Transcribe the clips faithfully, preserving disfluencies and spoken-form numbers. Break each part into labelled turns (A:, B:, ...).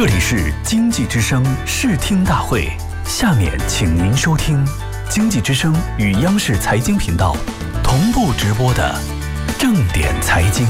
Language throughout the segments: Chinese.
A: 这里是经济之声视听大会，下面请您收听经济之声与央视财经频道同步直播的正点财经。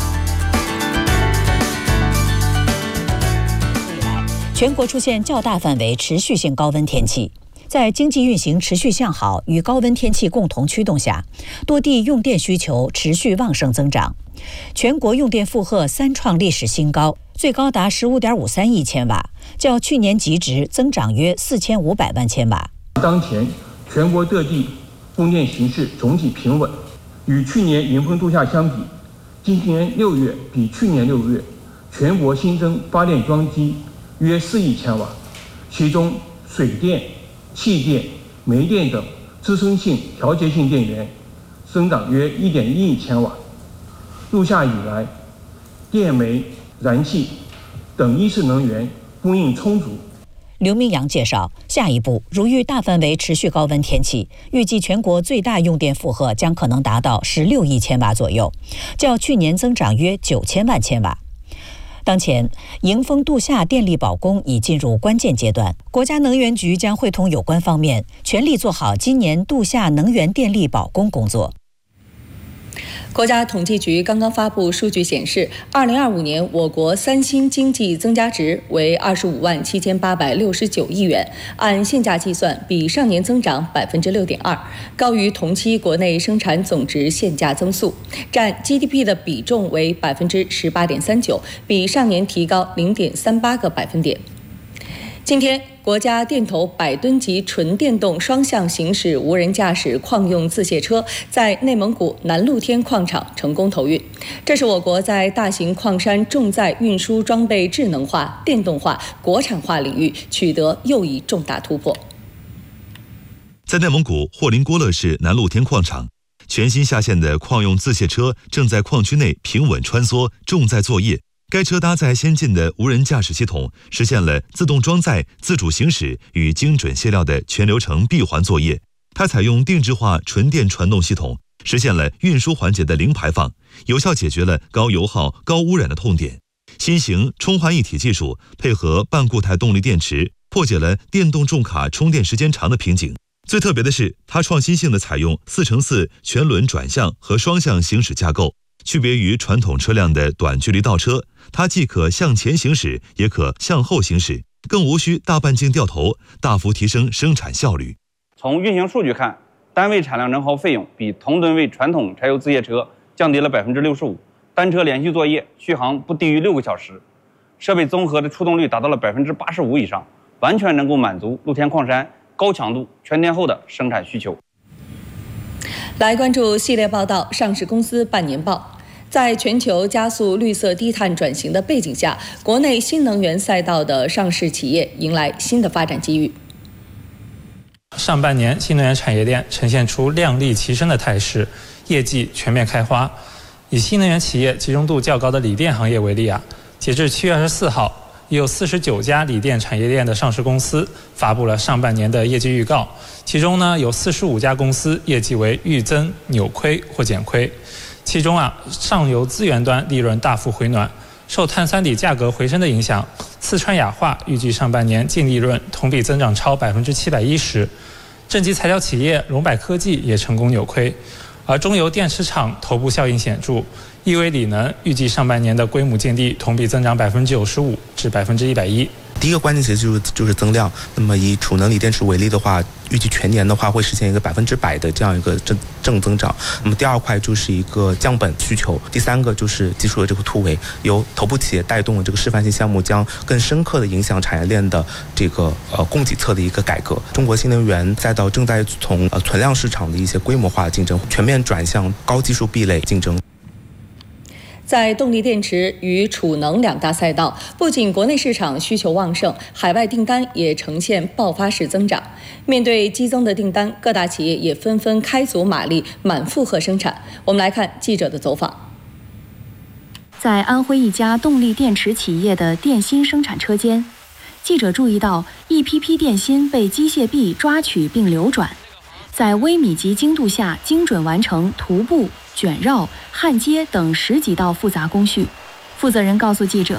B: 全国出现较大范围持续性高温天气，在经济运行持续向好与高温天气共同驱动下，多地用电需求持续旺盛增长，全国用电负荷三创历史新高，最高达 十五点五三亿千瓦，较去年极值增长约四千五百万千瓦。
C: 当前全国各地供电形势总体平稳，与去年迎峰度夏相比，今年六月比去年六月全国新增发电装机约四亿千瓦，其中水电、气电、煤电等支撑性调节性电源增长约 一点一亿千瓦。入夏以来，电煤、燃气等一次能源供应充足。
B: 刘明阳介绍，下一步如遇大范围持续高温天气，预计全国最大用电负荷将可能达到十六亿千瓦左右，较去年增长约九千万千瓦。当前，迎峰度夏电力保供已进入关键阶段，国家能源局将会同有关方面，全力做好今年度夏能源电力保供工作。
D: 国家统计局刚刚发布数据显示，二零二五年我国三新经济增加值为二十五万七千八百六十九亿元，按现价计算，比上年增长百分之六点二，高于同期国内生产总值现价增速，占 G D P 的比重为百分之十八点三九，比上年提高零点三八个百分点。今天，国家电投百吨级纯电动双向行驶无人驾驶矿用自卸车在内蒙古南露天矿场成功投运，这是我国在大型矿山重载运输装备智能化、电动化、国产化领域取得又一重大突破。
E: 在内蒙古霍林郭勒市南露天矿场，全新下线的矿用自卸车正在矿区内平稳穿梭，重载作业。该车搭载先进的无人驾驶系统，实现了自动装载、自主行驶与精准卸料的全流程闭环作业。它采用定制化纯电传动系统，实现了运输环节的零排放，有效解决了高油耗、高污染的痛点。新型充换一体技术配合半固态动力电池，破解了电动重卡充电时间长的瓶颈。最特别的是，它创新性的采用四乘四全轮转向和双向行驶架构。区别于传统车辆的短距离倒车，它既可向前行驶，也可向后行驶，更无需大半径掉头，大幅提升生产效率。
F: 从运行数据看，单位产量能耗费用比同吨位传统柴油自卸车降低了百分之六十五，单车连续作业续航不低于六个小时，设备综合的出动率达到了百分之八十五以上，完全能够满足露天矿山高强度全天候的生产需求。
D: 来关注系列报道：上市公司半年报。在全球加速绿色低碳转型的背景下，国内新能源赛道的上市企业迎来新的发展机遇。
G: 上半年，新能源产业链呈现出亮丽齐升的态势，业绩全面开花。以新能源企业集中度较高的锂电行业为例啊，截至七月二十四号，已有四十九家锂电产业链的上市公司发布了上半年的业绩预告，其中呢有四十五家公司业绩为预增、扭亏或减亏。其中啊，上游资源端利润大幅回暖，受碳酸锂价格回升的影响，四川氧化预计上半年净利润同比增长超百分之七百一十。正极材料企业荣百科技也成功扭亏，而中游电池厂头部效应显著，亿威锂能预计上半年的规模净利同比增长百分之九十五至百分之一百一。
H: 第一个关键其实就是就是增量。那么以储能锂电池为例的话，预计全年的话会实现一个百分之百的这样一个正正增长。那么第二块就是一个降本需求，第三个就是技术的这个突围，由头部企业带动的这个示范性项目，将更深刻的影响产业链的这个呃供给侧的一个改革。中国新能源赛道正在从呃存量市场的一些规模化竞争，全面转向高技术壁垒竞争。
D: 在动力电池与储能两大赛道，不仅国内市场需求旺盛，海外订单也呈现爆发式增长。面对激增的订单，各大企业也纷纷开足马力，满负荷生产。我们来看记者的走访。
I: 在安徽一家动力电池企业的电芯生产车间，记者注意到一批批电芯被机械臂抓取并流转，在微米级精度下精准完成涂布、卷绕、焊接等十几道复杂工序。负责人告诉记者，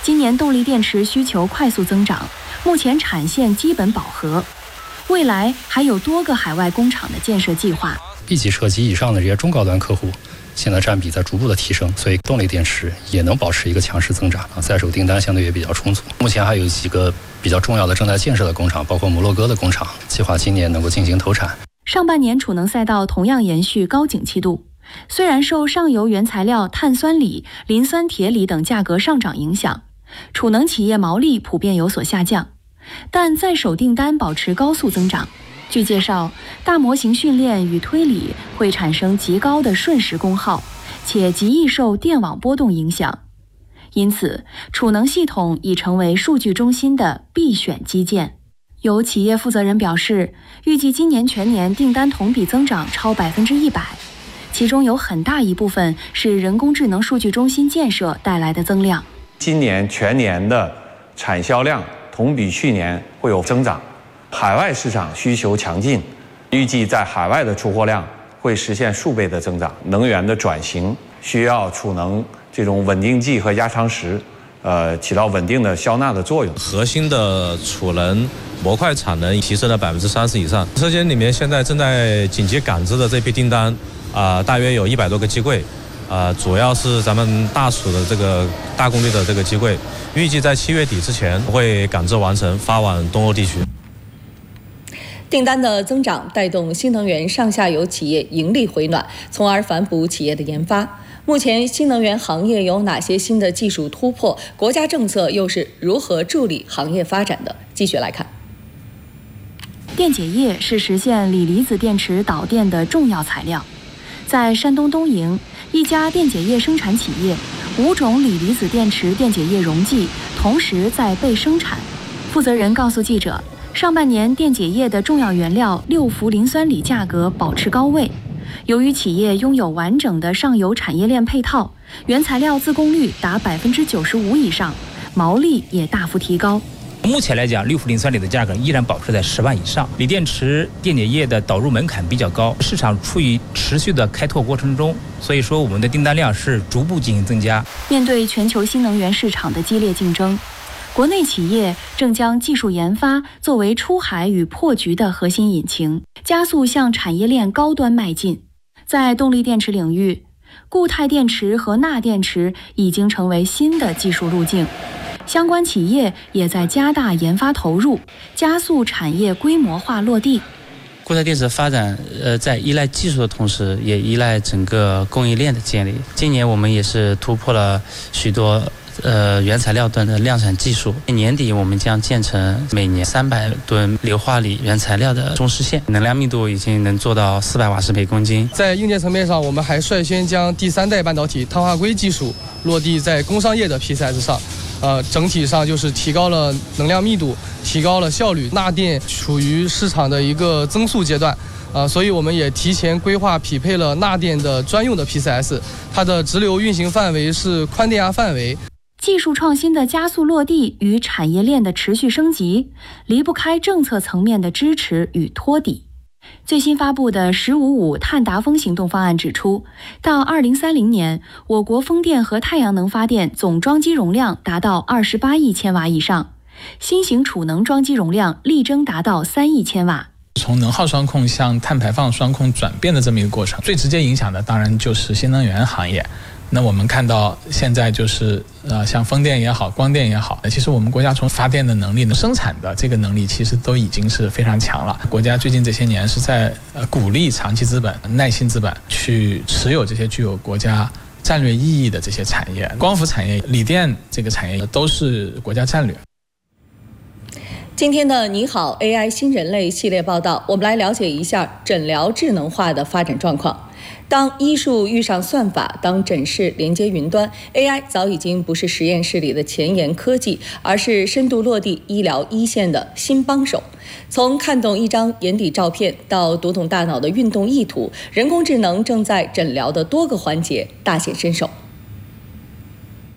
I: 今年动力电池需求快速增长，目前产线基本饱和，未来还有多个海外工厂的建设计划。
J: B 级车及以上的这些中高端客户，现在占比在逐步的提升，所以动力电池也能保持一个强势增长啊，在手订单相对也比较充足。目前还有几个比较重要的正在建设的工厂，包括摩洛哥的工厂，计划今年能够进行投产。
I: 上半年储能赛道同样延续高景气度，虽然受上游原材料碳酸锂、磷酸铁锂等价格上涨影响，储能企业毛利普遍有所下降，但在手订单保持高速增长。据介绍，大模型训练与推理会产生极高的瞬时功耗，且极易受电网波动影响，因此储能系统已成为数据中心的必选基建。有企业负责人表示，预计今年全年订单同比增长超百分之一百，其中有很大一部分是人工智能数据中心建设带来的增量。
K: 今年全年的产销量同比去年会有增长，海外市场需求强劲，预计在海外的出货量会实现数倍的增长。能源的转型需要储能这种稳定剂和压舱石，呃，起到稳定的消纳的作用。
L: 核心的储能模块产能提升了百分之三十以上。车间里面现在正在紧急赶制的这批订单，啊、呃，大约有一百多个机柜，啊、呃，主要是咱们大储的这个大功率的这个机柜，预计在七月底之前会赶制完成，发往东欧地区。
D: 订单的增长带动新能源上下游企业盈利回暖，从而反哺企业的研发。目前新能源行业有哪些新的技术突破？国家政策又是如何助力行业发展的？继续来看。
I: 电解液是实现锂离子电池导电的重要材料。在山东东营，一家电解液生产企业，五种锂离子电池电解液溶剂同时在被生产。负责人告诉记者，上半年电解液的重要原料六氟磷酸锂价格保持高位。由于企业拥有完整的上游产业链配套，原材料自供率达百分之九十五以上，毛利也大幅提高。
M: 目前来讲，六氟磷酸锂的价格依然保持在十万以上。锂电池电解液的导入门槛比较高，市场处于持续的开拓过程中，所以说我们的订单量是逐步进行增加。
I: 面对全球新能源市场的激烈竞争，国内企业正将技术研发作为出海与破局的核心引擎，加速向产业链高端迈进。在动力电池领域，固态电池和钠电池已经成为新的技术路径，相关企业也在加大研发投入，加速产业规模化落地。
N: 固态电池发展，呃，在依赖技术的同时，也依赖整个供应链的建立。今年我们也是突破了许多呃原材料端的量产技术。年底我们将建成每年三百吨硫化锂原材料的中试线，能量密度已经能做到四百瓦时每公斤。
O: 在硬件层面上，我们还率先将第三代半导体碳化硅技术落地在工商业的 P C S 上。呃，整体上就是提高了能量密度，提高了效率。钠电处于市场的一个增速阶段，呃，所以我们也提前规划匹配了钠电的专用的 P C S， 它的直流运行范围是宽电压范围。
I: 技术创新的加速落地与产业链的持续升级，离不开政策层面的支持与托底。最新发布的“十五五”碳达峰行动方案指出，到二零三零年，我国风电和太阳能发电总装机容量达到二十八亿千瓦以上，新型储能装机容量力争达到三亿千瓦。
P: 从能耗双控向碳排放双控转变的这么一个过程，最直接影响的当然就是新能源行业。那我们看到现在就是呃，像风电也好，光电也好，其实我们国家从发电的能力、生产的这个能力，其实都已经是非常强了。国家最近这些年是在呃鼓励长期资本、耐心资本去持有这些具有国家战略意义的这些产业，光伏产业、锂电这个产业都是国家战略。
D: 今天的你好 A I 新人类系列报道，我们来了解一下诊疗智能化的发展状况。当医术遇上算法，当诊室连接云端， A I 早已经不是实验室里的前沿科技，而是深度落地医疗一线的新帮手。从看懂一张眼底照片到读懂大脑的运动意图，人工智能正在诊疗的多个环节大显身手。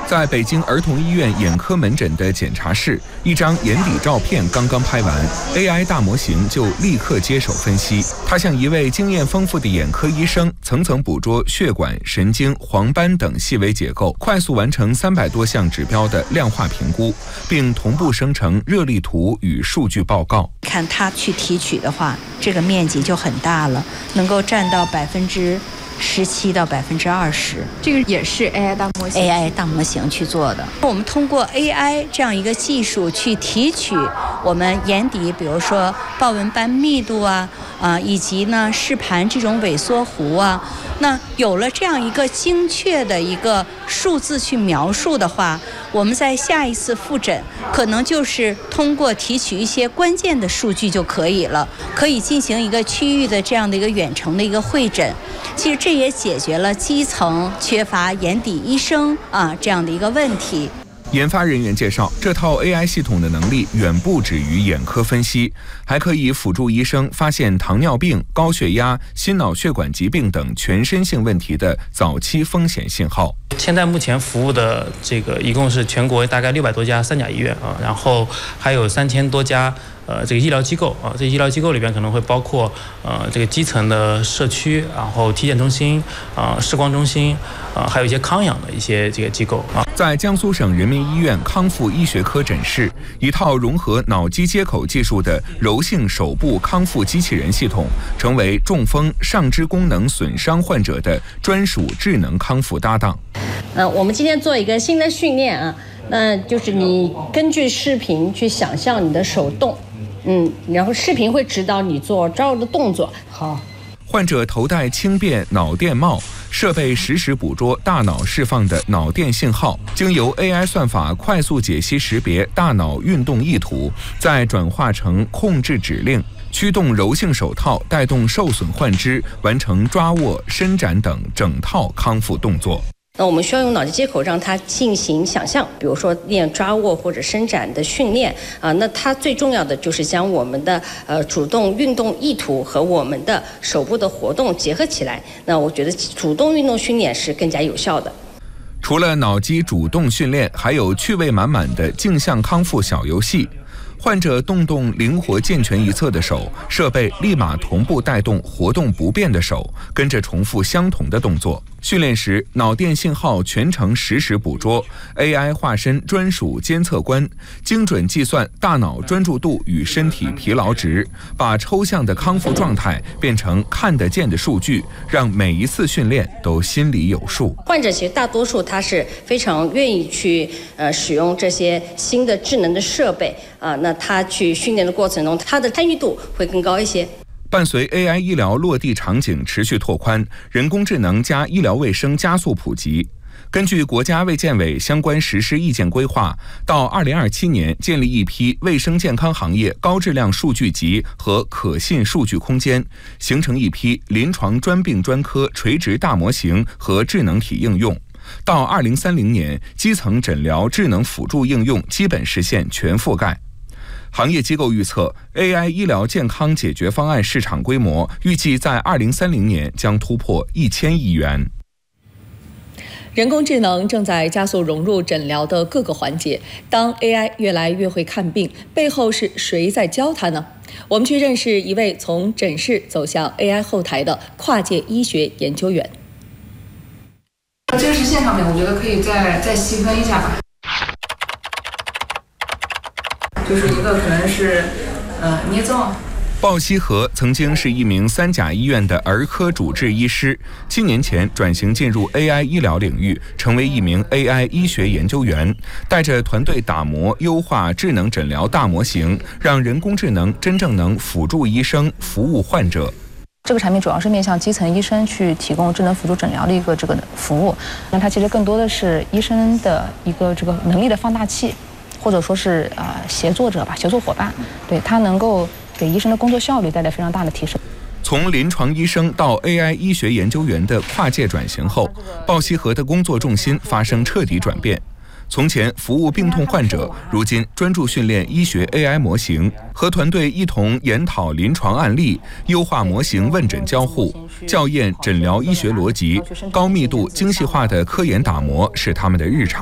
Q: 在北京儿童医院眼科门诊的检查室，一张眼底照片刚刚拍完 ，A I 大模型就立刻接手分析。它像一位经验丰富的眼科医生，层层捕捉血管、神经、黄斑等细微结构，快速完成三百多项指标的量化评估，并同步生成热力图与数据报告。
R: 看它去提取的话，这个面积就很大了，能够占到百分之十七到百分之二十，
S: 这个也是 A I 大模型
R: A I 大模型去做的。我们通过 A I 这样一个技术去提取我们眼底，比如说豹纹斑密度啊，啊、呃，以及呢视盘这种萎缩弧啊，那有了这样一个精确的一个数字去描述的话，我们在下一次复诊可能就是通过提取一些关键的数据就可以了，可以进行一个区域的这样的一个远程的一个会诊。其实这也解决了基层缺乏眼底医生啊这样的一个问题。
Q: 研发人员介绍，这套 A I 系统的能力远不止于眼科分析，还可以辅助医生发现糖尿病、高血压、心脑血管疾病等全身性问题的早期风险信号。
G: 现在目前服务的这个一共是全国大概六百多家三甲医院啊，然后还有三千多家呃这个医疗机构啊，这医疗机构里边可能会包括呃这个基层的社区，然后体检中心啊、视光中心啊，还有一些康养的一些这个机构啊。
Q: 在江苏省人民医院康复医学科诊室，一套融合脑机接口技术的柔性手部康复机器人系统，成为中风、上肢功能损伤患者的专属智能康复搭档。
T: 呃，我们今天做一个新的训练啊，那就是你根据视频去想象你的手动，嗯，然后视频会指导你做招的动作。好，
Q: 患者头戴轻便脑电帽，设备实时捕捉大脑释放的脑电信号，经由 A I 算法快速解析识别大脑运动意图，再转化成控制指令，驱动柔性手套带动受损患肢完成抓握、伸展等整套康复动作。
T: 那我们需要用脑机接口让它进行想象，比如说练抓握或者伸展的训练啊。那它最重要的就是将我们的呃主动运动意图和我们的手部的活动结合起来。那我觉得主动运动训练是更加有效的。
Q: 除了脑机主动训练，还有趣味满满的镜像康复小游戏。患者动动灵活健全一侧的手，设备立马同步带动活动不便的手，跟着重复相同的动作。训练时，脑电信号全程实时捕捉 ，A I 化身专属监测官，精准计算大脑专注度与身体疲劳值，把抽象的康复状态变成看得见的数据，让每一次训练都心里有数。
T: 患者其实大多数他是非常愿意去呃使用这些新的智能的设备啊、呃，那他去训练的过程中，他的参与度会更高一些。
Q: 伴随 A I 医疗落地场景持续拓宽，人工智能加医疗卫生加速普及。根据国家卫健委相关实施意见规划，到二零二七年建立一批卫生健康行业高质量数据集和可信数据空间，形成一批临床专病专科垂直大模型和智能体应用。到二零三零年，基层诊疗智能辅助应用基本实现全覆盖。行业机构预测 ，A I 医疗健康解决方案市场规模预计在二零三零年将突破一千亿元。
D: 人工智能正在加速融入诊疗的各个环节。当 A I 越来越会看病，背后是谁在教它呢？我们去认识一位从诊室走向 A I 后台的跨界医学研究员。
S: 这个是线上面，我觉得可以再再细分一下吧。就是一个可能是呃捏造。
Q: 鲍希和曾经是一名三甲医院的儿科主治医师，七年前转型进入 A I 医疗领域，成为一名 A I 医学研究员，带着团队打磨优化智能诊疗大模型，让人工智能真正能辅助医生服务患者。
U: 这个产品主要是面向基层医生去提供智能辅助诊疗的一个这个服务，那它其实更多的是医生的一个这个能力的放大器。或者说是呃协作者吧，协作伙伴，对它能够给医生的工作效率带来非常大的提升。
Q: 从临床医生到 A I 医学研究员的跨界转型后，鲍希和的工作重心发生彻底转变。从前服务病痛患者，如今专注训练医学 A I 模型，和团队一同研讨临床案例，优化模型问诊交互，校验诊疗医学逻辑，高密度精细化的科研打磨是他们的日常。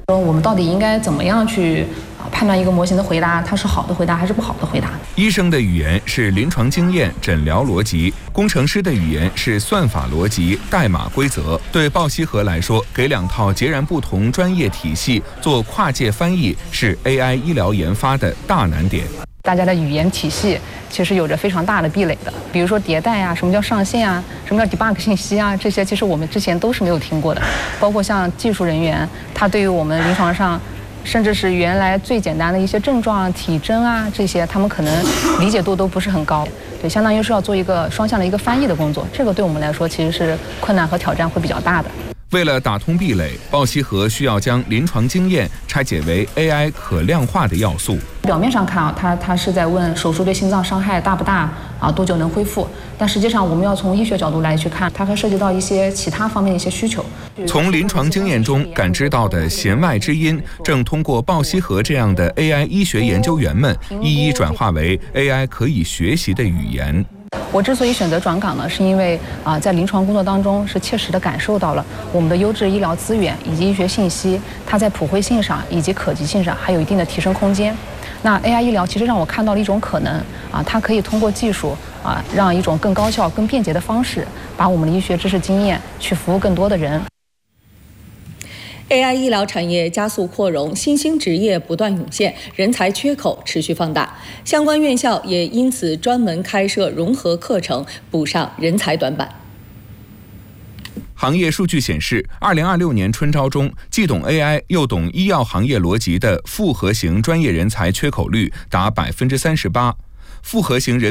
U: 说我们到底应该怎么样去判断一个模型的回答，它是好的回答还是不好的回答？
Q: 医生的语言是临床经验、诊疗逻辑，工程师的语言是算法逻辑、代码规则。对鲍希和来说，给两套截然不同专业体系做跨界翻译是 A I 医疗研发的大难点。
U: 大家的语言体系其实有着非常大的壁垒的，比如说迭代啊，什么叫上线啊，什么叫 debug 信息啊，这些其实我们之前都是没有听过的。包括像技术人员，他对于我们临床上，甚至是原来最简单的一些症状、体征啊这些，他们可能理解度都不是很高。对，相当于是要做一个双向的一个翻译的工作，这个对我们来说其实是困难和挑战会比较大的。
Q: 为了打通壁垒，鲍希和需要将临床经验拆解为 A I 可量化的要素。
U: 表面上看啊，他他是在问手术对心脏伤害大不大啊，多久能恢复？但实际上我们要从医学角度来去看，它还涉及到一些其他方面的一些需求。
Q: 从临床经验中感知到的弦外之音，正通过鲍希和这样的 A I 医学研究员们一一转化为 A I 可以学习的语言。
U: 我之所以选择转岗呢，是因为啊、呃，在临床工作当中是切实的感受到了我们的优质医疗资源以及医学信息，它在普惠性上以及可及性上还有一定的提升空间。那 A I 医疗其实让我看到了一种可能啊，它可以通过技术啊，让一种更高效、更便捷的方式，把我们的医学知识经验去服务更多的人。
D: A I 医疗产业加速扩容，新兴职业不断涌现，人才缺口持续放大，相关院校也因此专门开设融合课程，补上人才短板。
Q: 行业数据显示，二零二六年春招中，既懂 A I 又懂医药行业逻辑的复合型专业人才缺口率达百分之三十八，复合型人